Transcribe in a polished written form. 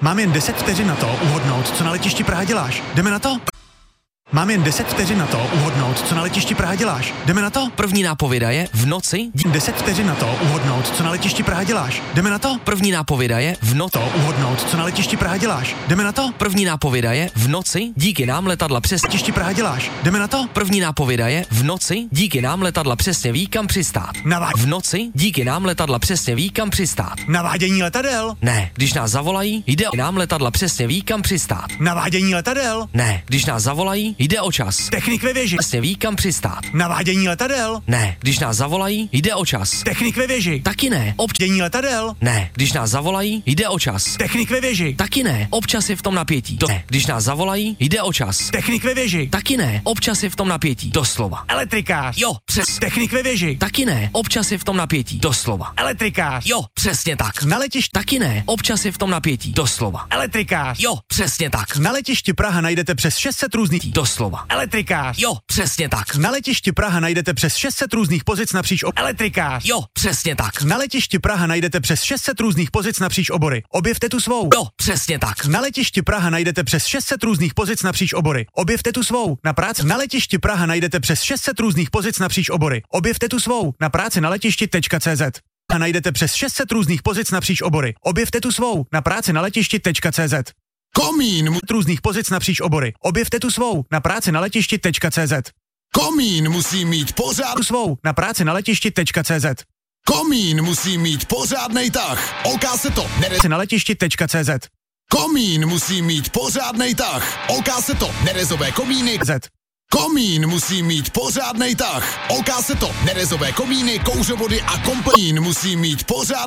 Mám jen 10 vteřin na to uhodnout, co na letišti Praha děláš. Jdeme na to? Mám jen 10 vteřin na to uhodnout, co na letišti Praha děláš. Jdeme na to? První nápověda je v noci. 10 vteřin na to uhodnout, co na letišti Praha děláš. Jdeme na to? První nápověda je v noci. To uhodnout, co na letišti Praha děláš. Jdeme na to? První nápověda je v noci. Díky nám letadla přes Letišti Praha děláš. Jdeme na to? První nápověda je v noci. Díky nám letadla přesně ví, kam přistát. V noci. Díky nám letadla přesně ví, kam přistát. Navádění letadel. Ne, když nás zavolají, jde o nám letadla přesně ví, kam přistát. Navádění letadel. Ne, když nás zavolají, jde o čas. Technik ve věži. Přesně ví, kam přistát. Navádění letadel. Ne, když nás zavolají, jde o čas. Technik ve věži. Taky ne. Dění letadel. Ne, když nás zavolají, jde o čas. Technik ve věži. Taky ne. Občas je v tom napětí. Ne, když nás zavolají, jde o čas. Technik ve věži. Taky ne. Občas je v tom napětí. Doslova. Elektrikář. Jo, přes. Technik ve věži. Taky ne. Občas je v tom napětí. Doslova. Elektrikář. Jo, přesně tak. Na letišti. Taky ne. Občas je v tom napětí. Doslova. Elektrikář. Jo, přesně tak. Na letišti Praha najdete přes 600 různých. Doslova. Elektrikář. Jo, přesně tak. Na letišti Praha najdete přes 600 různých pozic napříč Elektrikář. Jo, přesně tak. Na letišti Praha najdete přes 600 různých pozic napříč obory. Objevte tu svou. Jo, přesně tak. Na letišti Praha najdete přes 600 různých pozic napříč obory. Objevte tu svou. Na práci na letišti Praha najdete přes 600 různých pozic napříč obory. Objevte tu svou. Na práci na letišti.cz. A najdete přes 600 různých pozic napříč obory. Objevte tu svou. Na práci na letišti.cz. Komín Různých pozic napříč obory. Objevte tu svou. Na práci na letišti.cz. Komín musí mít pořád... Tu svou. Na práci na letišti.cz. Komín musí mít pořádnej tah. Oká se to Na letišti.cz. Komín musí mít pořádnej tah. Oká se to nerezové komíny. Komín musí mít pořádnej tah. Oká se to nerezové komíny, kouřovody a komplín musí mít pořád...